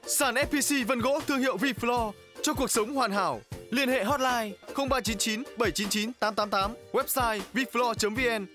Sàn FPC vân gỗ thương hiệu Refloor cho cuộc sống hoàn hảo. Liên hệ hotline 0399 799 888, website refloor.vn.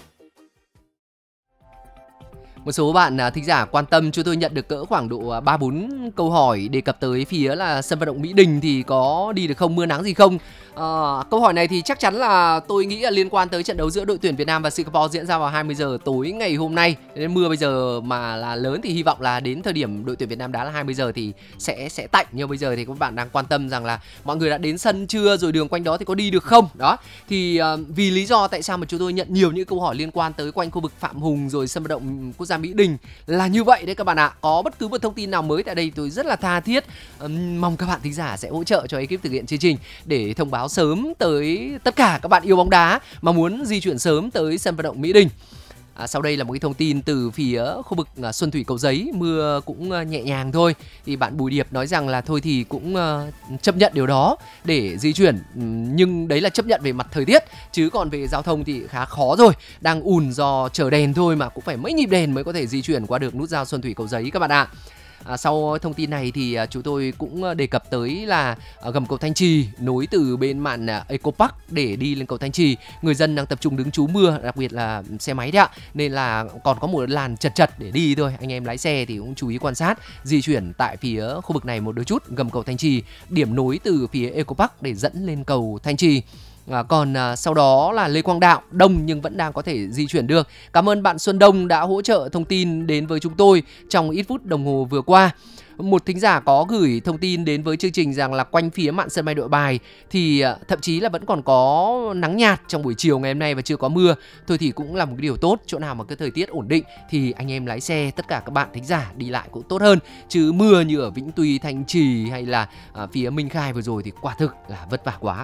Một số bạn thính giả quan tâm, chúng tôi nhận được cỡ khoảng độ 3-4 câu hỏi đề cập tới phía là sân vận động Mỹ Đình thì có đi được không, mưa nắng gì không. Câu hỏi này thì chắc chắn là tôi nghĩ là liên quan tới trận đấu giữa đội tuyển Việt Nam và Singapore diễn ra vào 20 giờ tối ngày hôm nay. Nên mưa bây giờ mà là lớn thì hy vọng là đến thời điểm đội tuyển Việt Nam đá là 20 giờ thì sẽ tạnh. Nhưng bây giờ thì các bạn đang quan tâm rằng là mọi người đã đến sân chưa, rồi đường quanh đó thì có đi được không. Đó thì vì lý do tại sao mà chúng tôi nhận nhiều những câu hỏi liên quan tới quanh khu vực Phạm Hùng rồi sân vận động quốc gia Mỹ Đình là như vậy đấy các bạn ạ. Có bất cứ một thông tin nào mới tại đây tôi rất là tha thiết mong các bạn thính giả sẽ hỗ trợ cho ekip thực hiện chương trình để thông báo sớm tới tất cả các bạn yêu bóng đá mà muốn di chuyển sớm tới sân vận động Mỹ Đình. Sau đây là một cái thông tin từ phía khu vực Xuân Thủy Cầu Giấy, mưa cũng nhẹ nhàng thôi. Thì bạn Bùi Điệp nói rằng là thôi thì cũng chấp nhận điều đó để di chuyển, nhưng đấy là chấp nhận về mặt thời tiết, chứ còn về giao thông thì khá khó rồi. Đang ùn do chờ đèn thôi mà cũng phải mấy nhịp đèn mới có thể di chuyển qua được nút giao Xuân Thủy Cầu Giấy các bạn ạ. Sau thông tin này thì chúng tôi cũng đề cập tới là gầm cầu Thanh Trì nối từ bên mạn Eco Park để đi lên cầu Thanh Trì. Người dân đang tập trung đứng trú mưa, đặc biệt là xe máy đấy ạ. Nên là còn có một làn chật để đi thôi. Anh em lái xe thì cũng chú ý quan sát, di chuyển tại phía khu vực này một đôi chút. Gầm cầu Thanh Trì, điểm nối từ phía Eco Park để dẫn lên cầu Thanh Trì. Còn sau đó là Lê Quang Đạo, đông nhưng vẫn đang có thể di chuyển được. Cảm ơn bạn Xuân Đông đã hỗ trợ thông tin đến với chúng tôi trong ít phút đồng hồ vừa qua. Một thính giả có gửi thông tin đến với chương trình rằng là quanh phía mạn sân bay Nội Bài thì thậm chí là vẫn còn có nắng nhạt trong buổi chiều ngày hôm nay và chưa có mưa. Thôi thì cũng là một cái điều tốt, chỗ nào mà cái thời tiết ổn định thì anh em lái xe, tất cả các bạn thính giả đi lại cũng tốt hơn. Chứ mưa như ở Vĩnh Tuy, Thanh Trì hay là phía Minh Khai vừa rồi thì quả thực là vất vả quá.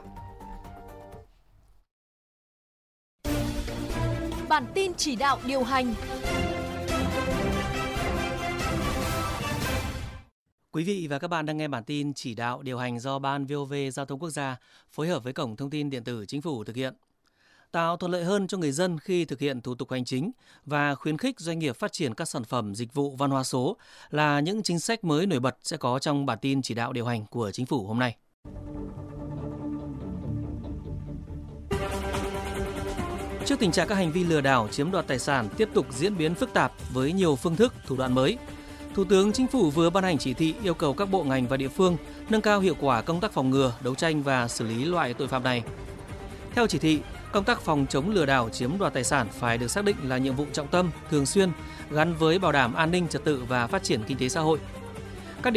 Bản tin chỉ đạo điều hành. Quý vị và các bạn đang nghe bản tin chỉ đạo điều hành do Ban VOV Giao thông Quốc gia phối hợp với Cổng Thông tin Điện tử Chính phủ thực hiện. Tạo thuận lợi hơn cho người dân khi thực hiện thủ tục hành chính và khuyến khích doanh nghiệp phát triển các sản phẩm dịch vụ văn hóa số là những chính sách mới nổi bật sẽ có trong bản tin chỉ đạo điều hành của Chính phủ hôm nay. Trước tình trạng các hành vi lừa đảo chiếm đoạt tài sản tiếp tục diễn biến phức tạp với nhiều phương thức, thủ đoạn mới, Thủ tướng Chính phủ vừa ban hành chỉ thị yêu cầu các bộ ngành và địa phương nâng cao hiệu quả công tác phòng ngừa, đấu tranh và xử lý loại tội phạm này. Theo chỉ thị, công tác phòng chống lừa đảo chiếm đoạt tài sản phải được xác định là nhiệm vụ trọng tâm, thường xuyên, gắn với bảo đảm an ninh trật tự và phát triển kinh tế xã hội.